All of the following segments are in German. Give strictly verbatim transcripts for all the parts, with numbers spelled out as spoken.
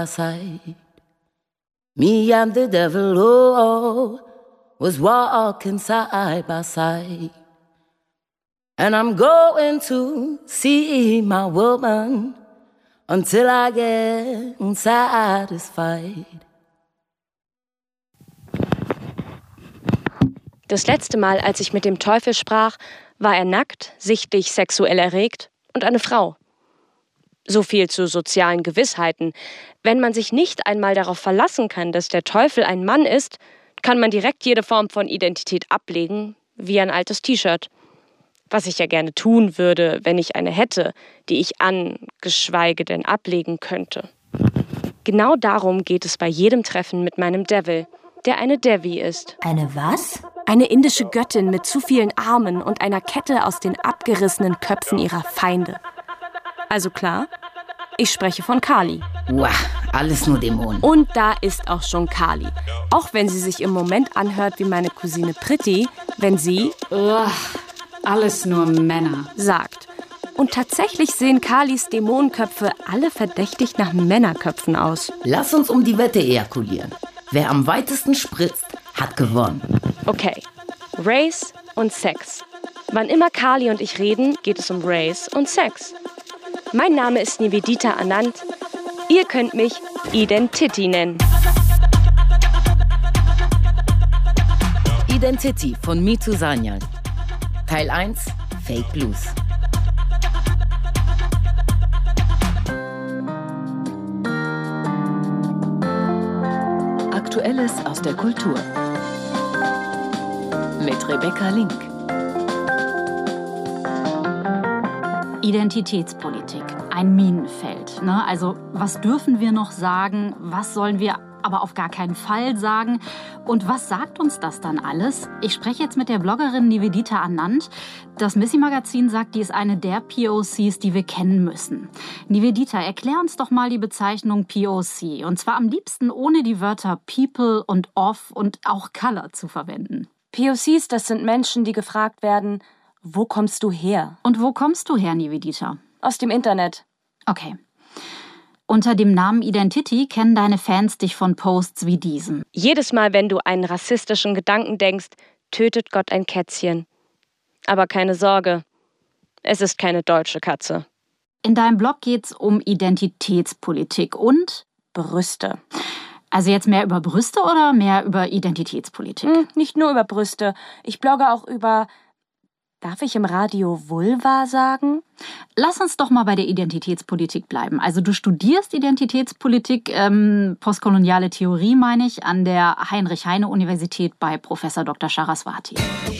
side. Me and the devil, oh, was walking side by side. And I'm going to see my woman until I get satisfied. Das letzte Mal, als ich mit dem Teufel sprach, war er nackt, sichtlich sexuell erregt und eine Frau. So viel zu sozialen Gewissheiten. Wenn man sich nicht einmal darauf verlassen kann, dass der Teufel ein Mann ist, kann man direkt jede Form von Identität ablegen, wie ein altes T-Shirt. Was ich ja gerne tun würde, wenn ich eine hätte, die ich an, geschweige denn ablegen könnte. Genau darum geht es bei jedem Treffen mit meinem Devil, der eine Devi ist. Eine was? Eine indische Göttin mit zu vielen Armen und einer Kette aus den abgerissenen Köpfen ihrer Feinde. Also klar, ich spreche von Kali. Wow, alles nur Dämonen. Und da ist auch schon Kali. Auch wenn sie sich im Moment anhört wie meine Cousine Priti, wenn sie Ugh, alles nur Männer sagt. Und tatsächlich sehen Kalis Dämonenköpfe alle verdächtig nach Männerköpfen aus. Lass uns um die Wette ejakulieren. Wer am weitesten spritzt, hat gewonnen. Okay, Race und Sex. Wann immer Kali und ich reden, geht es um Race und Sex. Mein Name ist Nivedita Anand. Ihr könnt mich Identity nennen. Identity von Mitu Sanyal. Teil eins, Fake Blues. Aktuelles aus der Kultur. Mit Rebecca Link. Identitätspolitik, ein Minenfeld. Ne? Also was dürfen wir noch sagen, was sollen wir aber auf gar keinen Fall sagen? Und was sagt uns das dann alles? Ich spreche jetzt mit der Bloggerin Nivedita Anand. Das Missy-Magazin sagt, die ist eine der P O Cs, die wir kennen müssen. Nivedita, erklär uns doch mal die Bezeichnung P O C. Und zwar am liebsten ohne die Wörter People und Off und auch Color zu verwenden. P O Cs, das sind Menschen, die gefragt werden, wo kommst du her? Und wo kommst du her, Nivedita? Aus dem Internet. Okay. Unter dem Namen Identity kennen deine Fans dich von Posts wie diesem. Jedes Mal, wenn du einen rassistischen Gedanken denkst, tötet Gott ein Kätzchen. Aber keine Sorge, es ist keine deutsche Katze. In deinem Blog geht's um Identitätspolitik und Brüste. Also jetzt mehr über Brüste oder mehr über Identitätspolitik? Hm, nicht nur über Brüste. Ich blogge auch über... Darf ich im Radio Vulva sagen? Lass uns doch mal bei der Identitätspolitik bleiben. Also du studierst Identitätspolitik, ähm, postkoloniale Theorie meine ich, an der Heinrich-Heine-Universität bei Professor Doktor Saraswati.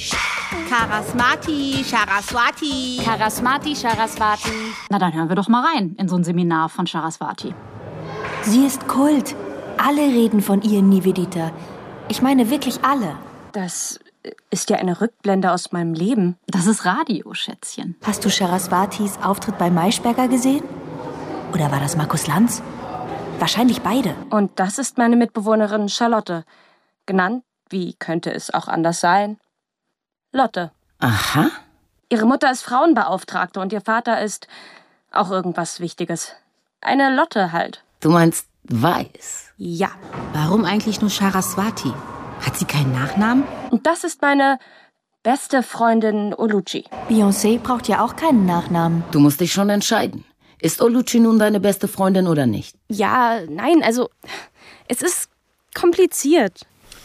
Saraswati, Saraswati. Saraswati, Saraswati. Na dann hören wir doch mal rein in so ein Seminar von Saraswati. Sie ist Kult. Alle reden von ihr, Nivedita. Ich meine wirklich alle. Das ist ja eine Rückblende aus meinem Leben. Das ist Radio, Schätzchen. Hast du Saraswatis Auftritt bei Maischberger gesehen? Oder war das Markus Lanz? Wahrscheinlich beide. Und das ist meine Mitbewohnerin Charlotte. Genannt, wie könnte es auch anders sein, Lotte. Aha. Ihre Mutter ist Frauenbeauftragte und ihr Vater ist auch irgendwas Wichtiges. Eine Lotte halt. Du meinst weiß? Ja. Warum eigentlich nur Saraswati? Hat sie keinen Nachnamen? Und das ist meine beste Freundin Oluchi. Beyoncé braucht ja auch keinen Nachnamen. Du musst dich schon entscheiden. Ist Oluchi nun deine beste Freundin oder nicht? Ja, nein, also es ist kompliziert.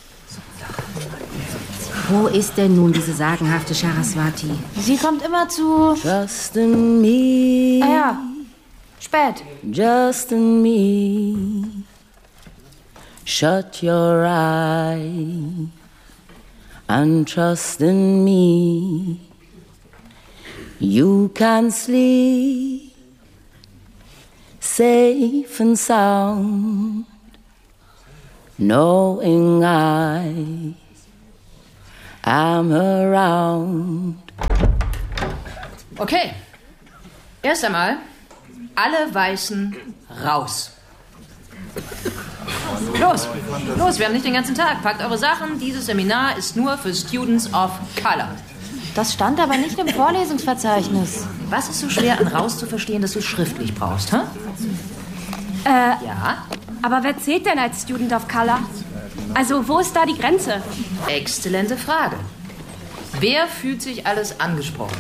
Wo ist denn nun diese sagenhafte Saraswati? Sie kommt immer zu... Just in me. Ah ja, spät. Just in me. Shut your eye and trust in me. You can sleep safe and sound, knowing I am around. Okay, erst einmal alle Weißen raus. Los, los, wir haben nicht den ganzen Tag. Packt eure Sachen. Dieses Seminar ist nur für Students of Color. Das stand aber nicht im Vorlesungsverzeichnis. Was ist so schwer an raus zu verstehen, dass du es schriftlich brauchst, hä? Äh, Ja? Aber wer zählt denn als Student of Color? Also, wo ist da die Grenze? Exzellente Frage. Wer fühlt sich alles angesprochen?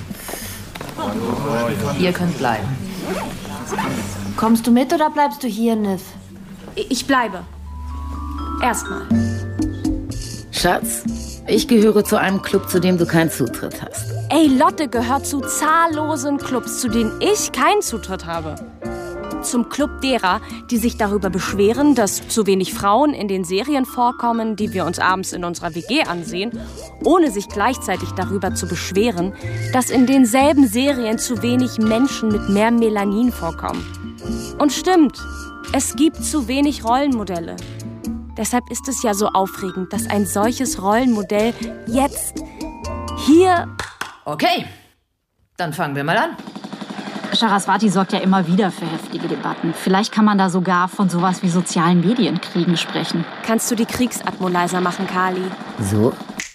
Ihr könnt bleiben. Kommst du mit oder bleibst du hier, Niv? Ich bleibe. Erstmal. Schatz, ich gehöre zu einem Club, zu dem du keinen Zutritt hast. Ey, Lotte gehört zu zahllosen Clubs, zu denen ich keinen Zutritt habe. Zum Club derer, die sich darüber beschweren, dass zu wenig Frauen in den Serien vorkommen, die wir uns abends in unserer W G ansehen, ohne sich gleichzeitig darüber zu beschweren, dass in denselben Serien zu wenig Menschen mit mehr Melanin vorkommen. Und stimmt, es gibt zu wenig Rollenmodelle. Deshalb ist es ja so aufregend, dass ein solches Rollenmodell jetzt hier... Okay, dann fangen wir mal an. Saraswati sorgt ja immer wieder für heftige Debatten. Vielleicht kann man da sogar von sowas wie sozialen Medienkriegen sprechen. Kannst du die Kriegsatmo leiser machen, Kali? So?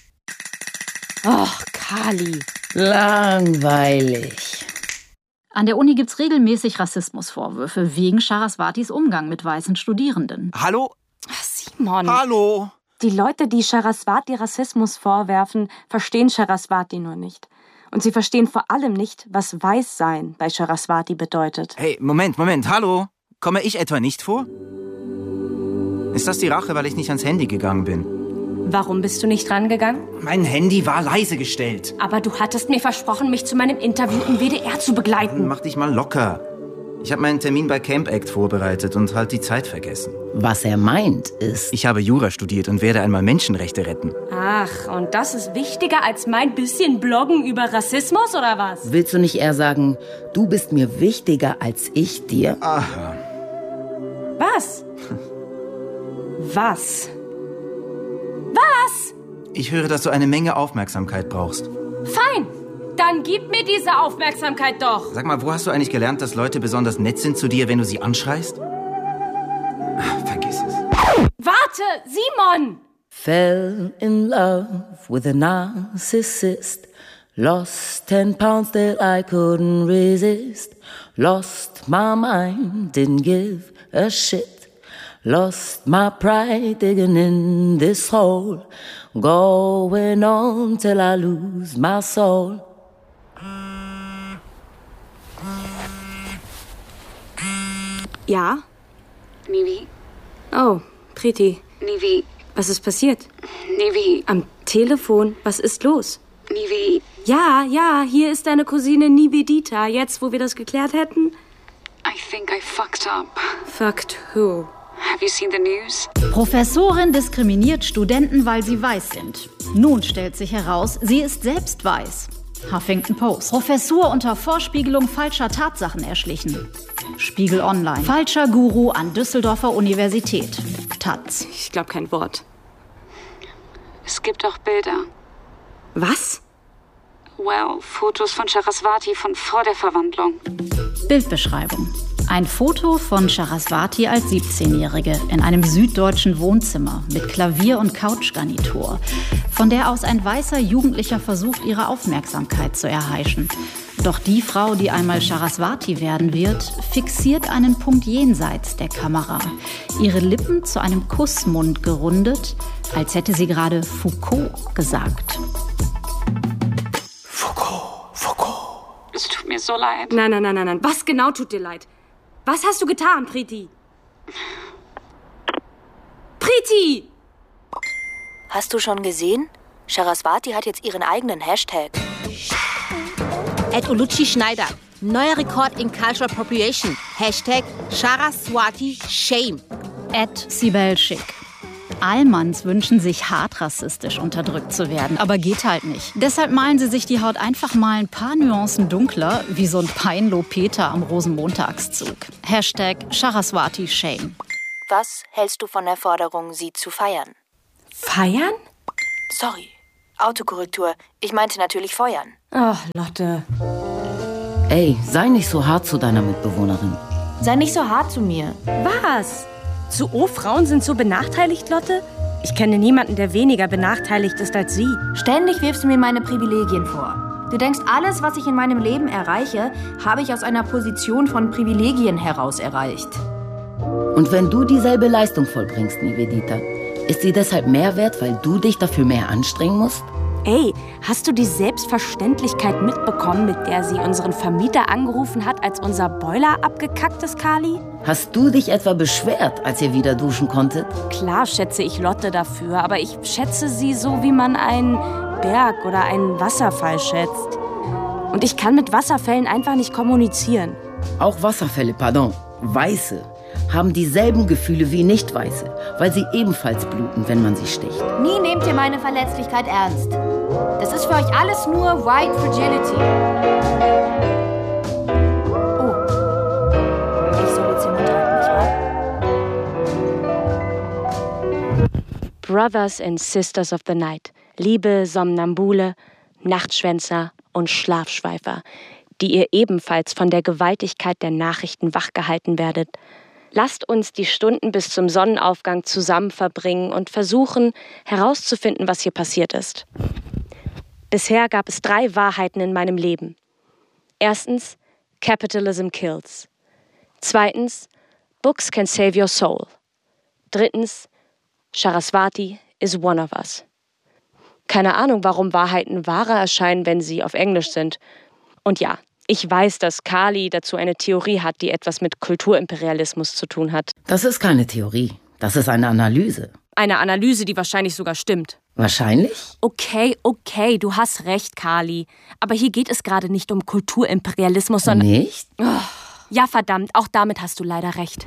Och, Kali. Langweilig. An der Uni gibt's regelmäßig Rassismusvorwürfe wegen Saraswatis Umgang mit weißen Studierenden. Hallo? Ach, Simon. Hallo? Die Leute, die Saraswati Rassismus vorwerfen, verstehen Saraswati nur nicht. Und sie verstehen vor allem nicht, was Weißsein bei Saraswati bedeutet. Hey, Moment, Moment, hallo? Komme ich etwa nicht vor? Ist das die Rache, weil ich nicht ans Handy gegangen bin? Warum bist du nicht rangegangen? Mein Handy war leise gestellt. Aber du hattest mir versprochen, mich zu meinem Interview im W D R zu begleiten. Mach dich mal locker. Ich habe meinen Termin bei Camp Act vorbereitet und halt die Zeit vergessen. Was er meint ist... Ich habe Jura studiert und werde einmal Menschenrechte retten. Ach, und das ist wichtiger als mein bisschen Bloggen über Rassismus, oder was? Willst du nicht eher sagen, du bist mir wichtiger als ich dir? Aha. Was? Was? Was? Ich höre, dass du eine Menge Aufmerksamkeit brauchst. Fein. Dann gib mir diese Aufmerksamkeit doch. Sag mal, wo hast du eigentlich gelernt, dass Leute besonders nett sind zu dir, wenn du sie anschreist? Ach, vergiss es. Warte, Simon! Fell in love with a narcissist. Lost ten pounds that I couldn't resist. Lost my mind, didn't give a shit. Lost my pride digging in this hole. Going on till I lose my soul. Ja? Nivi? Oh, Priti. Nivi? Was ist passiert? Nivi? Am Telefon? Was ist los? Nivi? Ja, ja, hier ist deine Cousine Nivedita. Jetzt, wo wir das geklärt hätten? I think I fucked up. Fucked who? Have you seen the news? Professorin diskriminiert Studenten, weil sie weiß sind. Nun stellt sich heraus, sie ist selbst weiß. Huffington Post. Professur unter Vorspiegelung falscher Tatsachen erschlichen. Spiegel Online. Falscher Guru an Düsseldorfer Universität. Taz. Ich glaube kein Wort. Es gibt auch Bilder. Was? Well, Fotos von Saraswati von vor der Verwandlung. Bildbeschreibung. Ein Foto von Saraswati als siebzehnjährige in einem süddeutschen Wohnzimmer mit Klavier und Couchgarnitur, von der aus ein weißer Jugendlicher versucht, ihre Aufmerksamkeit zu erheischen. Doch die Frau, die einmal Saraswati werden wird, fixiert einen Punkt jenseits der Kamera. Ihre Lippen zu einem Kussmund gerundet, als hätte sie gerade Foucault gesagt. Foucault, Foucault. Es tut mir so leid. Nein, nein, nein, nein, nein. Was genau tut dir leid? Was hast du getan, Priti? Priti! Hast du schon gesehen? Saraswati hat jetzt ihren eigenen Hashtag. Ed Oluchi Schneider. Neuer Rekord in Cultural Appropriation. Hashtag Saraswati Shame. Ed Sibel Schick. Allmanns wünschen sich hart rassistisch unterdrückt zu werden, aber geht halt nicht. Deshalb malen sie sich die Haut einfach mal ein paar Nuancen dunkler, wie so ein Peinlo-Peter am Rosenmontagszug. Hashtag Saraswati Shame. Was hältst du von der Forderung, sie zu feiern? Feiern? Sorry. Autokorrektur. Ich meinte natürlich feuern. Ach, Lotte. Ey, sei nicht so hart zu deiner Mitbewohnerin. Sei nicht so hart zu mir. Was? So, oh, Frauen sind so benachteiligt, Lotte? Ich kenne niemanden, der weniger benachteiligt ist als sie. Ständig wirfst du mir meine Privilegien vor. Du denkst, alles, was ich in meinem Leben erreiche, habe ich aus einer Position von Privilegien heraus erreicht. Und wenn du dieselbe Leistung vollbringst, Nivedita, ist sie deshalb mehr wert, weil du dich dafür mehr anstrengen musst? Ey, hast du die Selbstverständlichkeit mitbekommen, mit der sie unseren Vermieter angerufen hat, als unser Boiler abgekackt ist, Kali? Hast du dich etwa beschwert, als ihr wieder duschen konntet? Klar schätze ich Lotte dafür, aber ich schätze sie so, wie man einen Berg oder einen Wasserfall schätzt. Und ich kann mit Wasserfällen einfach nicht kommunizieren. Auch Wasserfälle, pardon, Weiße, haben dieselben Gefühle wie Nicht-Weiße, weil sie ebenfalls bluten, wenn man sie sticht. Nie nehmt ihr meine Verletzlichkeit ernst. Das ist für euch alles nur White Fragility. Oh. Ich soll jetzt jemand halten, nicht wahr? Brothers and Sisters of the Night. Liebe Somnambule, Nachtschwänzer und Schlafschweifer, die ihr ebenfalls von der Gewaltigkeit der Nachrichten wachgehalten werdet. Lasst uns die Stunden bis zum Sonnenaufgang zusammen verbringen und versuchen, herauszufinden, was hier passiert ist. Bisher gab es drei Wahrheiten in meinem Leben. Erstens, Capitalism kills. Zweitens, Books can save your soul. Drittens, Saraswati is one of us. Keine Ahnung, warum Wahrheiten wahrer erscheinen, wenn sie auf Englisch sind. Und ja, ich weiß, dass Kali dazu eine Theorie hat, die etwas mit Kulturimperialismus zu tun hat. Das ist keine Theorie, das ist eine Analyse. Eine Analyse, die wahrscheinlich sogar stimmt. Wahrscheinlich? Okay, okay, du hast recht, Kali. Aber hier geht es gerade nicht um Kulturimperialismus, sondern... Nicht? Oh, ja, verdammt, auch damit hast du leider recht.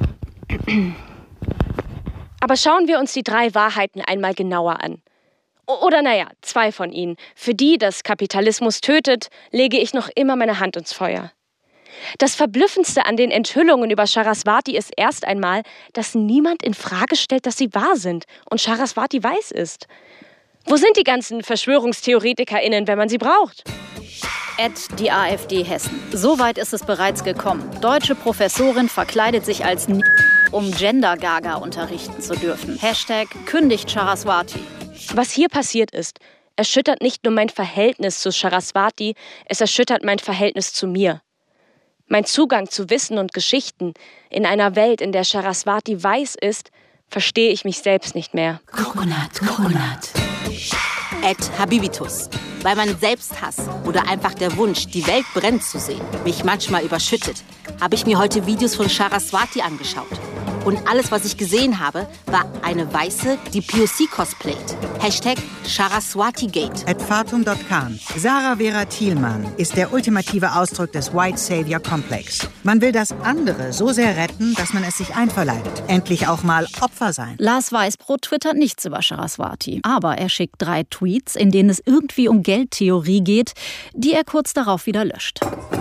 Aber schauen wir uns die drei Wahrheiten einmal genauer an. Oder naja, zwei von ihnen. Für die, dass Kapitalismus tötet, lege ich noch immer meine Hand ins Feuer. Das Verblüffendste an den Enthüllungen über Saraswati ist erst einmal, dass niemand in Frage stellt, dass sie wahr sind und Saraswati weiß ist. Wo sind die ganzen VerschwörungstheoretikerInnen, wenn man sie braucht? Ed die AfD Hessen. So weit ist es bereits gekommen. Deutsche Professorin verkleidet sich als N***, um Gender-Gaga unterrichten zu dürfen. Hashtag kündigt Saraswati. Was hier passiert ist, erschüttert nicht nur mein Verhältnis zu Saraswati, es erschüttert mein Verhältnis zu mir. Mein Zugang zu Wissen und Geschichten in einer Welt, in der Saraswati weiß ist, verstehe ich mich selbst nicht mehr. Coconut, Coconut. Ed Habibitus. Weil mein Selbsthass oder einfach der Wunsch, die Welt brennt zu sehen, mich manchmal überschüttet, habe ich mir heute Videos von Saraswati angeschaut. Und alles, was ich gesehen habe, war eine Weiße, die P O C cosplayt. Hashtag SaraswatiGate. At Fatum Punkt com. Sarah Vera Thielmann ist der ultimative Ausdruck des White Savior Komplex. Man will das andere so sehr retten, dass man es sich einverleibt. Endlich auch mal Opfer sein. Lars Weißbrot twittert nichts über Saraswati. Aber er schickt drei Tweets, in denen es irgendwie um Geldtheorie geht, die er kurz darauf wieder löscht.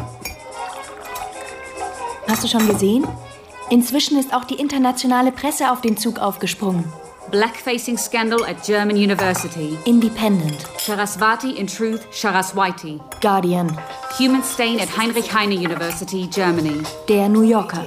Hast du schon gesehen? Inzwischen ist auch die internationale Presse auf den Zug aufgesprungen. Blackfacing scandal at German University. Independent. Saraswati in truth, Saraswati. Guardian. Human stain at Heinrich Heine University, Germany. Der New Yorker.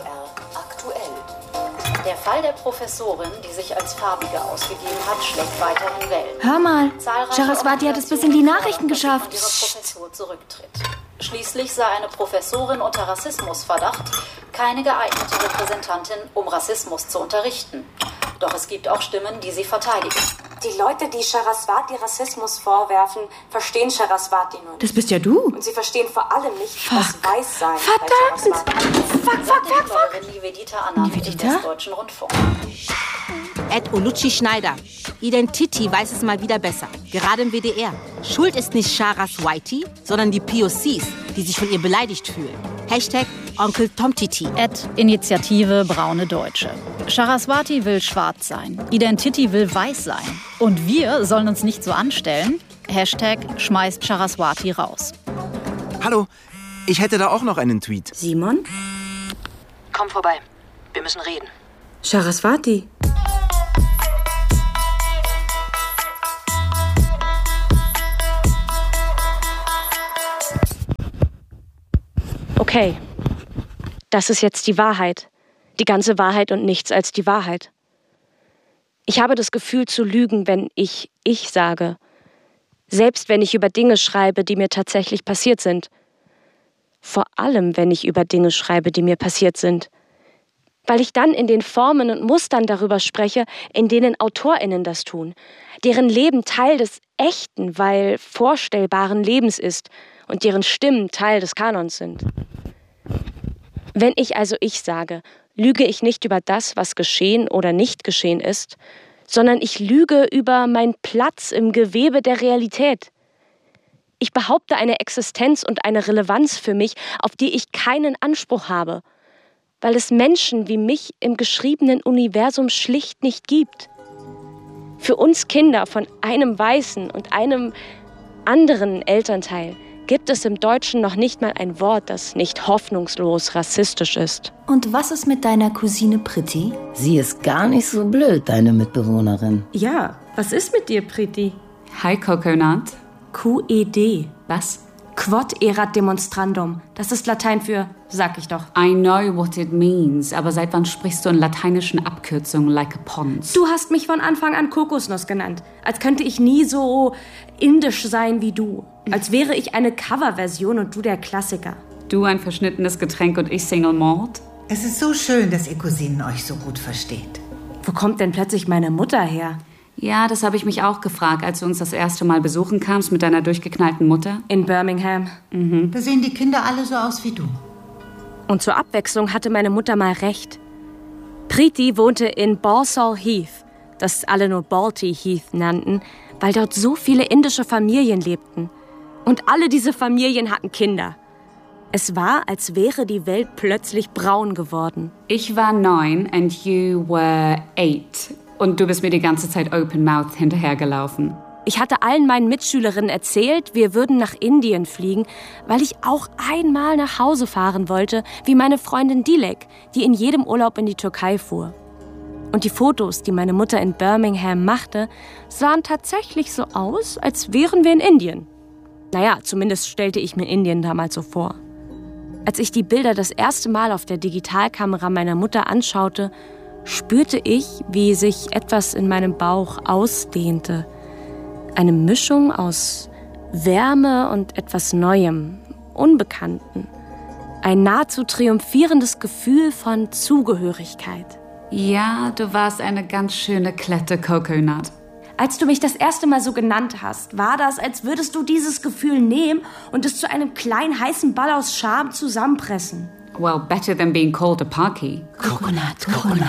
Der Fall der Professorin, die sich als Farbige ausgegeben hat, schlägt weiter in Wellen. Hör mal, Saraswati hat es bis in die Nachrichten geschafft. Ihre Professur zurücktritt. Schließlich sei eine Professorin unter Rassismusverdacht keine geeignete Repräsentantin, um Rassismus zu unterrichten. Doch es gibt auch Stimmen, die sie verteidigen. Die Leute, die Saraswati Rassismus vorwerfen, verstehen Saraswati nur nicht. Das bist ja du. Und sie verstehen vor allem nicht, fuck. was Weißsein Verdammt! Fuck, fuck, fuck, fuck! Nivedita Anand im Westdeutschen Rundfunk. Ed Olucci Schneider. Identity weiß es mal wieder besser. Gerade im W D R. Schuld ist nicht Saraswati, sondern die P O Cs, die sich von ihr beleidigt fühlen. Hashtag Onkel Tomtiti. Ed Initiative Braune Deutsche. Saraswati will schwarz sein. Identity will weiß sein. Und wir sollen uns nicht so anstellen. Hashtag schmeißt Saraswati raus. Hallo, ich hätte da auch noch einen Tweet. Simon? Komm vorbei. Wir müssen reden. Saraswati. Okay, das ist jetzt die Wahrheit. Die ganze Wahrheit und nichts als die Wahrheit. Ich habe das Gefühl zu lügen, wenn ich ich sage. Selbst wenn ich über Dinge schreibe, die mir tatsächlich passiert sind. Vor allem, wenn ich über Dinge schreibe, die mir passiert sind. Weil ich dann in den Formen und Mustern darüber spreche, in denen AutorInnen das tun, deren Leben Teil des echten, weil vorstellbaren Lebens ist und deren Stimmen Teil des Kanons sind. Wenn ich also ich sage, lüge ich nicht über das, was geschehen oder nicht geschehen ist, sondern ich lüge über meinen Platz im Gewebe der Realität. Ich behaupte eine Existenz und eine Relevanz für mich, auf die ich keinen Anspruch habe, weil es Menschen wie mich im geschriebenen Universum schlicht nicht gibt. Für uns Kinder von einem weißen und einem anderen Elternteil gibt es im Deutschen noch nicht mal ein Wort, das nicht hoffnungslos rassistisch ist. Und was ist mit deiner Cousine Priti? Sie ist gar nicht so blöd, deine Mitbewohnerin. Ja, was ist mit dir, Priti? Hi, Coconut. Q E D. Was? Quod erat demonstrandum. Das ist Latein für, sag ich doch. I know what it means, aber seit wann sprichst du in lateinischen Abkürzungen like a Pons? Du hast mich von Anfang an Kokosnuss genannt. Als könnte ich nie so indisch sein wie du. Als wäre ich eine Coverversion und du der Klassiker. Du ein verschnittenes Getränk und ich Single Malt? Es ist so schön, dass ihr Cousinen euch so gut versteht. Wo kommt denn plötzlich meine Mutter her? Ja, das habe ich mich auch gefragt, als du uns das erste Mal besuchen kamst mit deiner durchgeknallten Mutter. In Birmingham. Mhm. Da sehen die Kinder alle so aus wie du. Und zur Abwechslung hatte meine Mutter mal recht. Priti wohnte in Balsall Heath, das alle nur Balti Heath nannten, weil dort so viele indische Familien lebten. Und alle diese Familien hatten Kinder. Es war, als wäre die Welt plötzlich braun geworden. Ich war neun and you were eight. Und du bist mir die ganze Zeit Open Mouth hinterhergelaufen. Ich hatte allen meinen Mitschülerinnen erzählt, wir würden nach Indien fliegen, weil ich auch einmal nach Hause fahren wollte, wie meine Freundin Dilek, die in jedem Urlaub in die Türkei fuhr. Und die Fotos, die meine Mutter in Birmingham machte, sahen tatsächlich so aus, als wären wir in Indien. Naja, zumindest stellte ich mir Indien damals so vor. Als ich die Bilder das erste Mal auf der Digitalkamera meiner Mutter anschaute, spürte ich, wie sich etwas in meinem Bauch ausdehnte. Eine Mischung aus Wärme und etwas Neuem, Unbekannten. Ein nahezu triumphierendes Gefühl von Zugehörigkeit. Ja, du warst eine ganz schöne Klette, Coconut. Als du mich das erste Mal so genannt hast, war das, als würdest du dieses Gefühl nehmen und es zu einem kleinen heißen Ball aus Scham zusammenpressen. Well, better than being called a Parky. Coconut, Coconut.